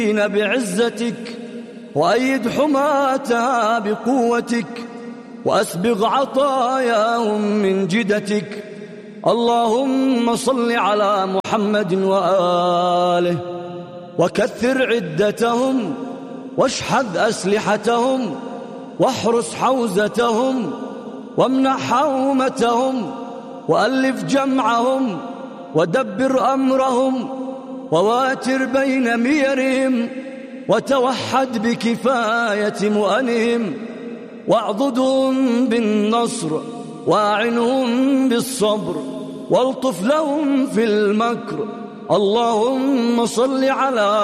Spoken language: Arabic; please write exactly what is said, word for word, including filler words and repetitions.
بعزتك وأيد حماتها بقوتك وأسبغ عطاياهم من جدتك. اللهم صل على محمد وآله وكثر عدتهم واشحذ أسلحتهم واحرس حوزتهم وامنح حومتهم وألف جمعهم ودبر أمرهم وواتر بين ميرهم وتوحد بكفاية مؤنهم واعضدهم بالنصر واعنهم بالصبر والطف لهم في المكر. اللهم صل على